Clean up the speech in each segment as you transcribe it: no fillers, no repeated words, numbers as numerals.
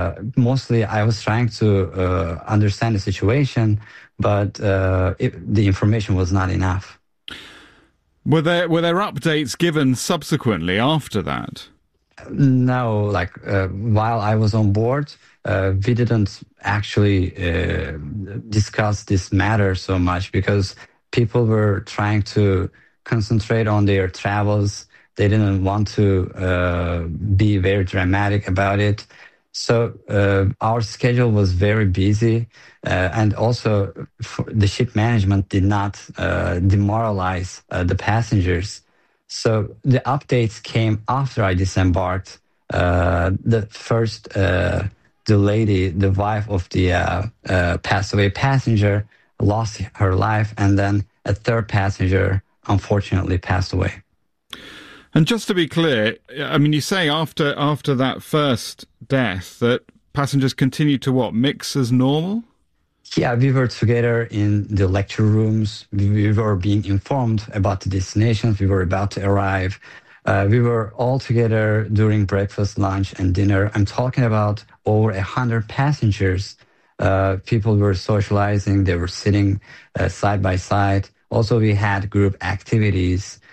Mostly, I was trying to understand the situation, but the information was not enough. Were there updates given subsequently after that? No, while I was on board, we didn't actually discuss this matter so much because people were trying to concentrate on their travels. They didn't want to be very dramatic about it. So our schedule was very busy, and also the ship management did not demoralize the passengers. So the updates came after I disembarked. The first, the lady, the wife of the passed away passenger, lost her life, and then a third passenger unfortunately passed away. And just to be clear, I mean, you say after that first death that passengers continued to mix as normal? Yeah, we were together in the lecture rooms. We were being informed about the destinations. We were about to arrive. We were all together during breakfast, lunch, and dinner. I'm talking about over 100 passengers. People were socializing. They were sitting side by side. Also, we had group activities.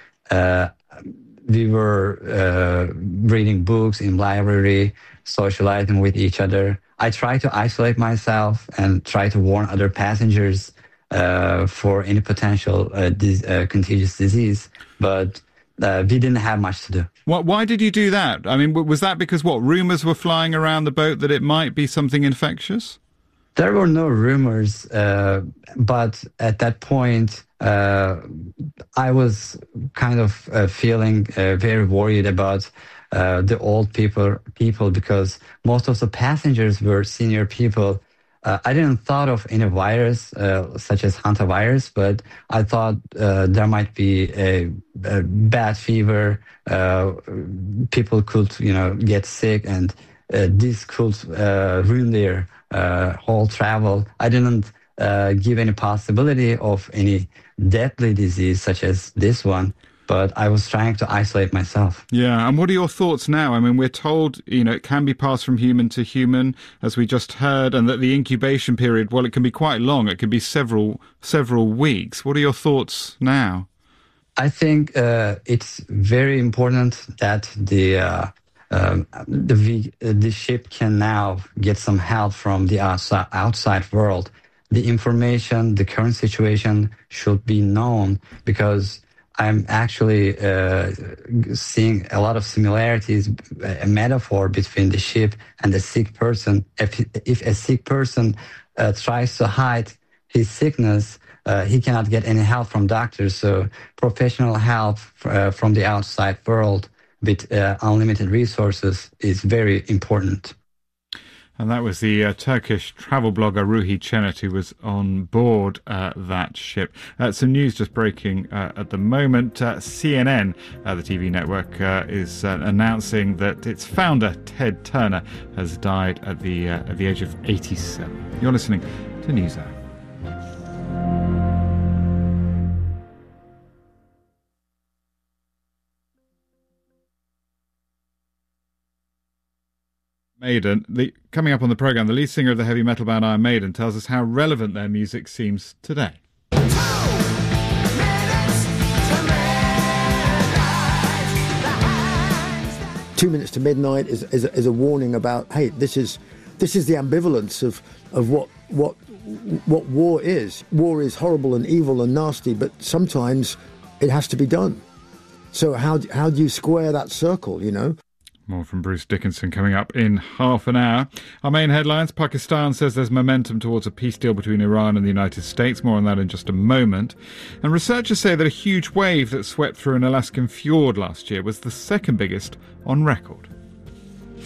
We were reading books in library, socializing with each other. I tried to isolate myself and try to warn other passengers for any potential contagious disease, but we didn't have much to do. Why did you do that? I mean, was that because rumors were flying around the boat that it might be something infectious? There were no rumors, but at that point, I was kind of feeling very worried about the old people because most of the passengers were senior people. I didn't thought of any virus such as hantavirus, but I thought there might be a bad fever. People could, get sick, and this could ruin their whole travel. I didn't give any possibility of any deadly disease such as this one, but I was trying to isolate myself. Yeah, and what are your thoughts now? I mean, we're told, it can be passed from human to human, as we just heard, and that the incubation period, well, it can be quite long. It can be several weeks. What are your thoughts now? I think it's very important that the ship can now get some help from the outside world. The information, the current situation should be known, because I'm actually seeing a lot of similarities, a metaphor between the ship and the sick person. If a sick person tries to hide his sickness, he cannot get any help from doctors. So professional help from the outside world with unlimited resources is very important. And that was the Turkish travel blogger Ruhi Cennet, who was on board that ship. Some news just breaking at the moment. CNN, the TV network, is announcing that its founder, Ted Turner, has died at the age of 87. You're listening to NewsHour. Maiden, coming up on the programme, the lead singer of the heavy metal band Iron Maiden tells us how relevant their music seems today. 2 minutes to midnight is a warning about, hey, this is the ambivalence of what war is. War is horrible and evil and nasty, but sometimes it has to be done. So how do you square that circle, More from Bruce Dickinson coming up in half an hour. Our main headlines: Pakistan says there's momentum towards a peace deal between Iran and the United States. More on that in just a moment. And researchers say that a huge wave that swept through an Alaskan fjord last year was the second biggest on record.